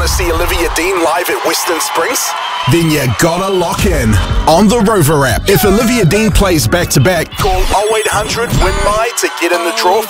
to see Olivia Dean live at Western Springs? Then you gotta lock in on the Rover app. If Olivia Dean plays back-to-back, Call 0800 WIN MY to get in the draw